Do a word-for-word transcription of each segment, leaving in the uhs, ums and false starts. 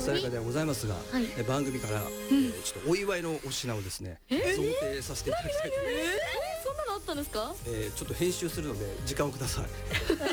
さやかではございますが、 はいえ番組から、えーちょっとお祝いのお品をですね贈呈させていただきたいと思います。 えー、そんなのあったんですか？ えーちょっと編集するので時間をください。ちょっ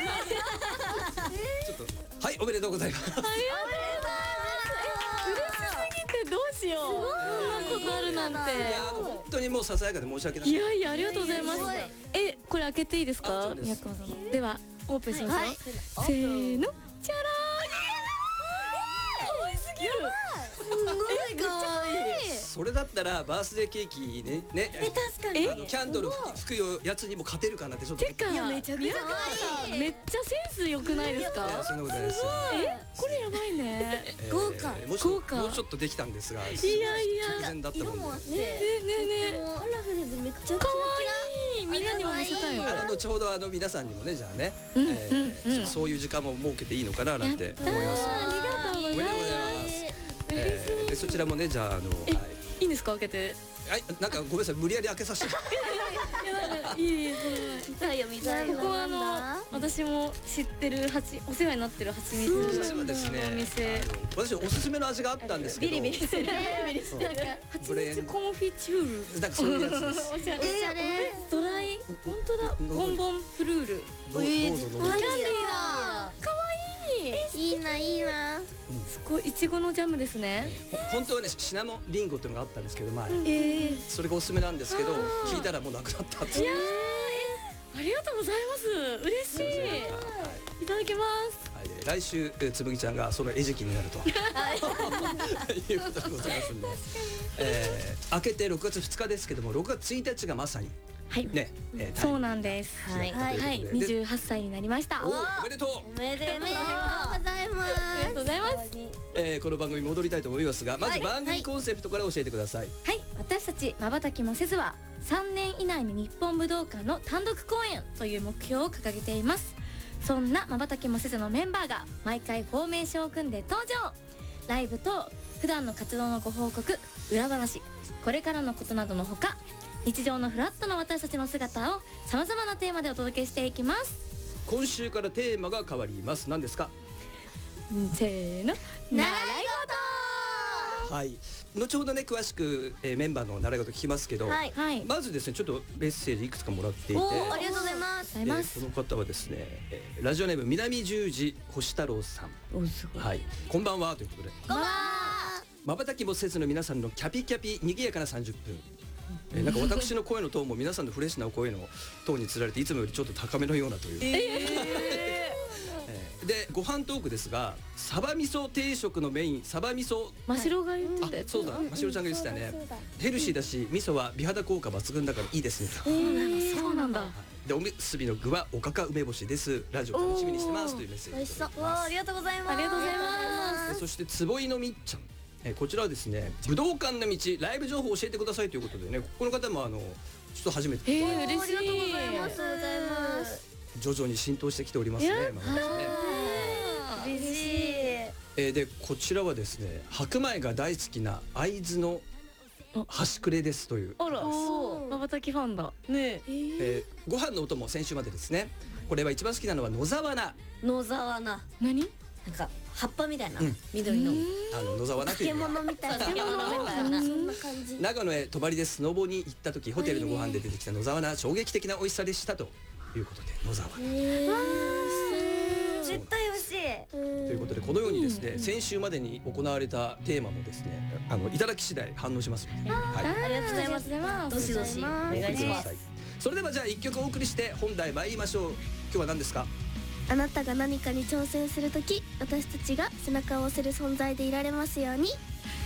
とはいおめでとうございます。 ありがとうございます。嬉しすぎてどうしよう。そんなことあるなんいやて。 あの本当にもうささやかで申し訳ない。 いやいや、ありがとうございます。え、これ開けていいですあか？ そうです宮川さん。ではオープンしますよ。 はいせーの、チャラー。可愛すぎる。 すごい可愛い。 それだったらバースデーケーキねねえ、確かに。 あのキャンドル吹くやつにも勝てるかなってちょっとてか、 いやめちゃくちゃ可愛いめっちゃセンス良くないですいやか？ そんなことないですよ。 え、これやばいね。 えー豪華もうちょ豪華もうちょっとできたんですが、 いやいや直前だったもんで。 色もあって。 ねねね。 もうカラフルでめっちゃ可愛い。みんなにも見せたいよ。 あの後ほどあの皆さんにもねじゃあね、 うんえーうんうんちょっとそういう時間も設けていいのかななんて思います。 ありがとうございます。 おめでとうございます。えーでそちらもねじゃああのえはいいいんですか？開けて。 はいなんかごめんなさい無理やり開けさせて。 いやなんかいいいいそ見たいよ見たいよ。 ここはあの私も知ってるはちお世話になってるはちみつ実はですねお店。 あの私おすすめの味があったんですけど、 ビリビリしてる。ビリビリしてる。 はちみつコンフィチュール。 なんかそういうやつです。 おしゃれ。 おしゃれドライ本当だ。ボンボンフルール。 どうどうぞどうぞ。 可愛いキャンディーだ。可愛い。 いいないいな。 すごいいちごのジャムですね。 ほ本当はねシナモンリンゴっていうのがあったんですけど前、 ええ。 それがおすすめなんですけど聞いたらもうなくなったっていやーありがとうございます。嬉しい。 はいいただきます。 はいで来週えーつむぎちゃんがその餌食になるということでございますんで、えー、明けてろくがつふつかですけどもろくがつついたちがまさにはい。 ね、えー、 そうなんです。 はいはい。はい。 で二十八歳になりました。 おあおめでとう、 おめでとうございます。 りがとうございます。 えー、この番組に戻りたいと思いますがまず番組コンセプトから教えてください。 はい。私たちまばたきもせずは三年以内に日本武道館の単独公演という目標を掲げています。そんなまばたきもせずのメンバーが毎回フォーメーションを組んで登場。ライブと普段の活動のご報告、裏話、これからのことなどのほか、日常のフラットな私たちの姿をさまざまなテーマでお届けしていきます。 今週からテーマが変わります。何ですか？ せーの、 習いはい後ほどね詳しく、えー、メンバーの習い事聞きますけど、 はい。 はい。 まずですねちょっとメッセージいくつかもらっていて、 おーありがとうございます。 ありがとうございます。 えーこの方はですね、えーラジオネーム南十字星太郎さん、 お、すごい。 はいこんばんはということでこんばんは。 まばたきもせずの皆さんのキャピキャピにぎやかなさんじゅっぷん、えーなんか私の声のトーンも皆さんのフレッシュなお声のトーンにつられていつもよりちょっと高めのようなという、えーでご飯トークですがサバ味噌定食のメインサバ味噌真白が言ってあたやつ。 そうだましろちゃんが言ってたねヘルシーだし味噌は美肌効果抜群だからいいですねと、 そうなんだ。 でおむすびの具はおかか梅干しですラジオ楽しみにしてますというメッセージ美味しそう。 いただきますわあ、ありがとうございます。 ありがとうございますでそして坪井のみっちゃん、えーこちらはですね武道館の道ライブ情報を教えてくださいということでねこの方もあのちょっと初めて、 えー、嬉しい。 ありがとうございます。ありがとうございます。 徐々に浸透してきておりますねやったまあね嬉しい。 えーでこちらはですね白米が大好きな会津の端くれですという、 あら、 そうまばたきファンだ。ねえーご飯のお供先週までですねこれは一番好きなのは野沢菜野沢菜。 何？ なんか葉っぱみたいな、 うん緑のあの野沢菜という漬物みたいな漬物みたいなそんな感じ。 長野へ泊まりでスノボに行った時ホテルのご飯で出てきた野沢菜衝撃的な美味しさでしたということで野沢菜えー、絶対美味しい。 ということでこのようにですね先週までに行われたテーマもですねあのいただき次第反応しますので、はい、 ありがとうございますありがとうございますどしどしお願いしますお送りください。それではじゃあ一曲お送りして本題参りましょう。今日は何ですか？ あなたが何かに挑戦するとき、私たちが背中を押せる存在でいられますように。